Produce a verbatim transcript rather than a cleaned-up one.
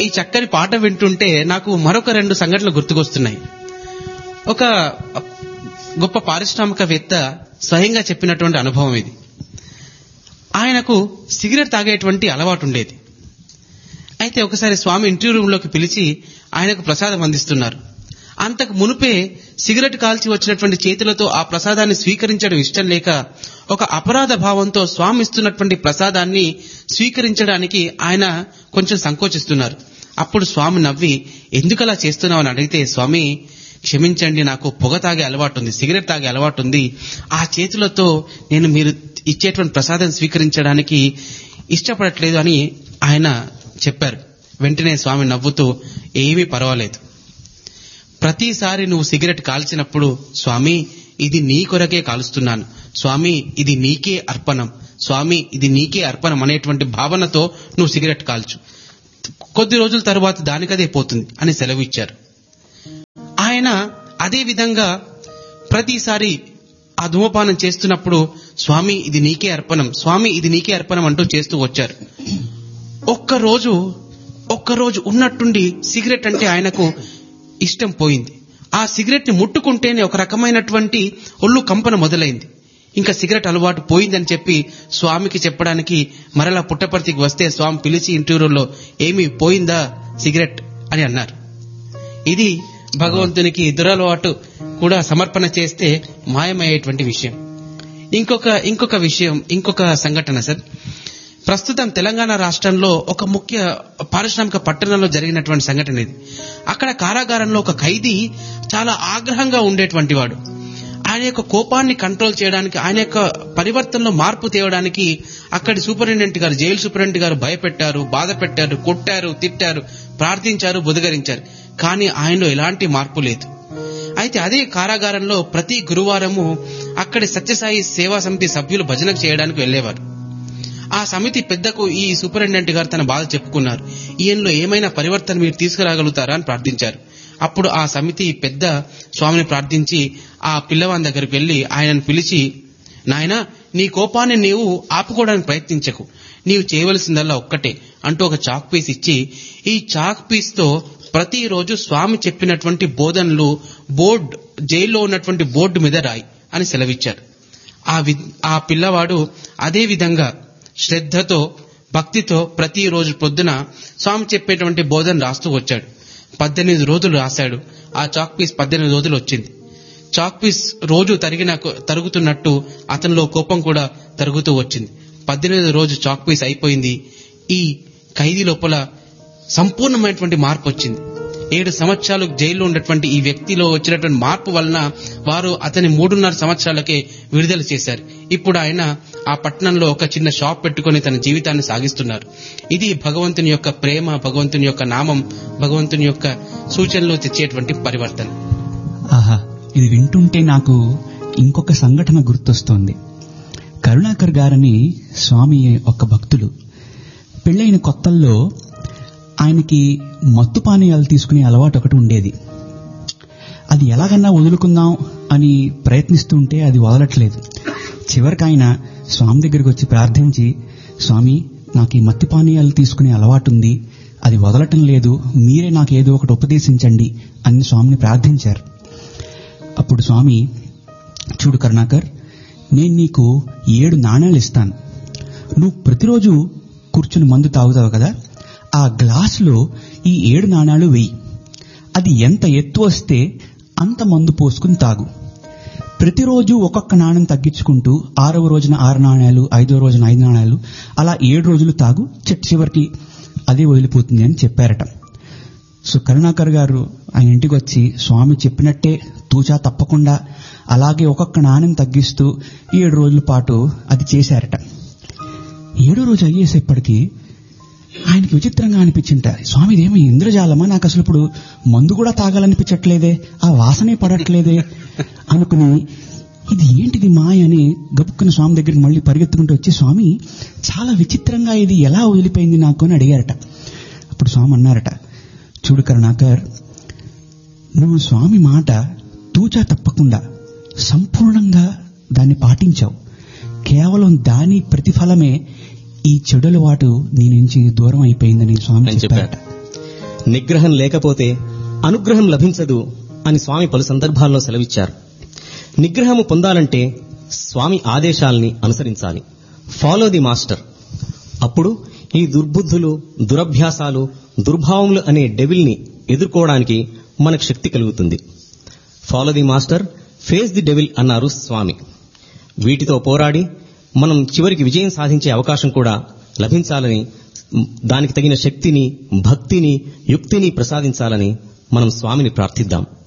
చక్కని పాట వింటుంటే నాకు మరొక రెండు సంఘటనలు గుర్తుకొస్తున్నాయి. ఒక గొప్ప పారిశ్రామికవేత్త స్వయంగా చెప్పినటువంటి అనుభవం ఇది. ఆయనకు సిగరెట్ తాగేటువంటి అలవాటు ఉండేది. అయితే ఒకసారి స్వామి ఇంటర్వ్యూ రూమ్ లోకి పిలిచి ఆయనకు ప్రసాదం అందిస్తున్నారు. అంతకు మునుపే సిగరెట్ కాల్చి వచ్చినటువంటి చేతులతో ఆ ప్రసాదాన్ని స్వీకరించడం ఇష్టం లేక ఒక అపరాధ భావంతో స్వామి ఇస్తున్నటువంటి ప్రసాదాన్ని స్వీకరించడానికి ఆయన కొంచెం సంకోచిస్తున్నారు. అప్పుడు స్వామి నవ్వి, ఎందుకలా చేస్తున్నావు అని అడిగితే, స్వామి క్షమించండి, నాకు పొగ తాగే అలవాటు ఉంది, సిగరెట్ తాగే అలవాటు ఉంది. ఆ చేతులతో నేను మీరు ఇచ్చేటువంటి ప్రసాదం స్వీకరించడానికి ఇష్టపడట్లేదు అని ఆయన చెప్పారు. వెంటనే స్వామి నవ్వుతూ, ఏమీ పర్వాలేదు, ప్రతిసారి నువ్వు సిగరెట్ కాల్చినప్పుడు స్వామి ఇది నీ కొరకే కాలుస్తున్నాను, స్వామి ఇది నీకే అర్పణం, స్వామి ఇది నీకే అర్పణం అనేటువంటి భావనతో నువ్వు సిగరెట్ కాల్చు, కొద్ది రోజుల తరువాత దానికదే పోతుంది అని సెలవు ఇచ్చారు. ఆయన అదే విధంగా ప్రతిసారి ఆ ధూమపానం చేస్తున్నప్పుడు స్వామి ఇది నీకే అర్పణం, స్వామి ఇది నీకే అర్పణం అంటూ చేస్తూ వచ్చారు. ఒక్కరోజు ఒక్కరోజు ఉన్నట్టుండి సిగరెట్ అంటే ఆయనకు ఇష్టం పోయింది. ఆ సిగరెట్ ని ముట్టుకుంటేనే ఒక రకమైనటువంటి ఒళ్ళు కంపన మొదలైంది. ఇంకా సిగరెట్ అలవాటు పోయిందని చెప్పి స్వామికి చెప్పడానికి మరలా పుట్టపర్తికి వస్తే స్వామి పిలిచి ఇంటర్వ్యూలో, ఏమి పోయిందా సిగరెట్ అని అన్నారు. ఇది భగవంతునికి దురలవాటు కూడా సమర్పణ చేస్తే మాయమయ్యేటువంటి విషయం. ఇంకొక ఇంకొక విషయం ఇంకొక సంఘటన సార్, ప్రస్తుతం తెలంగాణ రాష్ట్రంలో ఒక ముఖ్య పారిశ్రామిక పట్టణంలో జరిగినటువంటి సంఘటన ఇది. అక్కడ కారాగారంలో ఒక ఖైదీ చాలా ఆగ్రహంగా ఉండేటువంటి వాడు. ఆయన యొక్క కోపాన్ని కంట్రోల్ చేయడానికి, ఆయన యొక్క పరివర్తనలో మార్పు తేవడానికి అక్కడి సూపరింటెండెంట్ గారు, జైలు సూపరింటెండెంట్ గారు భయపెట్టారు, బాధ పెట్టారు, కొట్టారు, తిట్టారు, ప్రార్థించారు, బుదగరించారు. కానీ ఆయనలో ఎలాంటి మార్పు లేదు. అయితే అదే కారాగారంలో ప్రతి గురువారము అక్కడి సత్యసాయి సేవా సమితి సభ్యులు భజనకు చేయడానికి వెళ్లేవారు. ఆ సమితి పెద్దకు ఈ సూపరింటెండెంట్ గారు తన బాధ చెప్పుకున్నారు. ఈయనలో ఏమైనా పరివర్తన మీరు తీసుకురాగలుగుతారా అని ప్రార్థించారు. అప్పుడు ఆ సమితి పెద్ద స్వామిని ప్రార్థించి ఆ పిల్లవాని దగ్గరికి వెళ్లి ఆయనను పిలిచి, నాయనా నీ కోపాన్ని నీవు ఆపుకోవడానికి ప్రయత్నించకు, నీవు చేయవలసిందల్లా ఒక్కటే అంటూ ఒక చాక్ పీస్ ఇచ్చి, ఈ చాక్ పీస్ తో ప్రతిరోజు స్వామి చెప్పినటువంటి బోధనలు బోర్డు జైల్లో ఉన్నటువంటి బోర్డు మీద రాయి అని సెలవిచ్చారు. ఆ ఆ పిల్లవాడు అదే విధంగా శ్రద్ధతో భక్తితో ప్రతిరోజు పొద్దున స్వామి చెప్పేటువంటి బోధన రాస్తూ వచ్చాడు. పద్దెనిమిది రోజులు రాశాడు. ఆ చాక్ పీస్ పద్దెనిమిది రోజులు వచ్చింది. చాక్ పీస్ రోజు తరిగిన తరుగుతున్నట్టు అతనిలో కోపం కూడా తరుగుతూ వచ్చింది. పద్దెనిమిది రోజు చాక్ పీస్ అయిపోయింది. ఈ ఖైదీ లోపల సంపూర్ణమైనటువంటి మార్పు వచ్చింది. ఏడు సంవత్సరాలు జైల్లో ఉన్నటువంటి ఈ వ్యక్తిలో వచ్చినటువంటి మార్పు వలన వారు అతని మూడున్నర సంవత్సరాలకే విడుదల చేశారు. ఇప్పుడు ఆయన ఆ పట్టణంలో ఒక చిన్న షాప్ పెట్టుకుని తన జీవితాన్ని సాగిస్తున్నారు. ఇది భగవంతుని యొక్క ప్రేమ, భగవంతుని యొక్క నామం, భగవంతుని యొక్క సూచనలు తెచ్చేటువంటి పరివర్తన. ఆహా, ఇది వింటుంటే నాకు ఇంకొక సంఘటన గుర్తొస్తోంది. కరుణాకర్ గారని స్వామి ఒక భక్తులు, పెళ్ళైన కొత్తల్లో ఆయనకి మత్తు పానీయాలు తీసుకునే అలవాటు ఒకటి ఉండేది. అది ఎలాగన్నా వదులుకుందాం అని ప్రయత్నిస్తుంటే అది వదలట్లేదు. చివరికి ఆయన స్వామి దగ్గరికి వచ్చి ప్రార్థించి, స్వామి నాకు ఈ మత్తు పానీయాలు తీసుకునే అలవాటు ఉంది, అది వదలటం లేదు, మీరే నాకు ఏదో ఒకటి ఉపదేశించండి అని స్వామిని ప్రార్థించారు. అప్పుడు స్వామి, చూడు కరుణాకర్, నేను నీకు ఏడు నాణ్యాలు ఇస్తాను, నువ్వు ప్రతిరోజు కూర్చుని మందు తాగుతావు కదా, ఆ గ్లాసులో ఈ ఏడు నాణాలు వెయ్యి, అది ఎంత ఎత్తు వస్తే అంత మందు పోసుకుని తాగు, ప్రతిరోజు ఒక్కొక్క నాణ్యం తగ్గించుకుంటూ ఆరవ రోజున ఆరు నాణ్యాలు, ఐదవ రోజున ఐదు నాణ్యాలు, అలా ఏడు రోజులు తాగు, చెట్టు చివరికి అదే వదిలిపోతుంది అని చెప్పారట. సో కరుణాకర్ గారు ఆయన ఇంటికి వచ్చి స్వామి చెప్పినట్టే తూచా తప్పకుండా అలాగే ఒక్కొక్క నాణ్యం తగ్గిస్తూ ఏడు రోజుల పాటు అది చేశారట. ఏడో రోజు అయ్యేసేపటికి ఆయనకి విచిత్రంగా అనిపించింటారు, స్వామి ఇదేమో ఇంద్రజాలమా, నాకు అసలు ఇప్పుడు మందు కూడా తాగాలనిపించట్లేదే, ఆ వాసనే పడట్లేదే అనుకుని ఇది ఏంటిది మాయ అని గబుక్కున స్వామి దగ్గరికి మళ్ళీ పరిగెత్తుకుంటూ వచ్చి, స్వామి చాలా విచిత్రంగా ఇది ఎలా వదిలిపోయింది నాకు అని అడిగారట. అప్పుడు స్వామి అన్నారట, చూడు కరుణాకర్, నువ్వు స్వామి మాట తూచా తప్పకుండా సంపూర్ణంగా దాన్ని పాటించావు, కేవలం దాని ప్రతిఫలమే ఈ చెడుల వాటు నీ నుంచి దూరం అయిపోయిందని స్వామి చెప్పారట. నిగ్రహం లేకపోతే అనుగ్రహం లభించదు అని స్వామి పలు సందర్భాల్లో సెలవిచ్చారు. నిగ్రహము పొందాలంటే స్వామి ఆదేశాల్ని అనుసరించాలి. Follow the master. అప్పుడు ఈ దుర్బుద్ధులు, దురభ్యాసాలు, దుర్భావములు అనే డెవిల్ని ఎదుర్కోవడానికి మనకు శక్తి కలుగుతుంది. Follow the master, face the devil అన్నారు స్వామి. వీటితో పోరాడి మనం చివరికి విజయం సాధించే అవకాశం కూడా లభించాలని, దానికి తగిన శక్తిని, భక్తిని, యుక్తిని ప్రసాదించాలని మనం స్వామిని ప్రార్థిద్దాం.